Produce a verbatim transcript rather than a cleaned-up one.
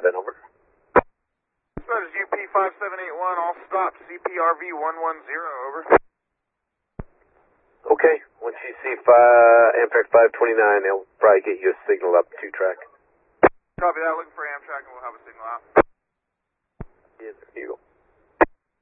that number. That is U P five seven eight one, all stops, C P R V one one zero, over. Okay, once you see five, Amtrak five twenty-nine, they'll probably get you a signal up two track. Copy that, looking for Amtrak and we'll have a signal out. Yes, you go.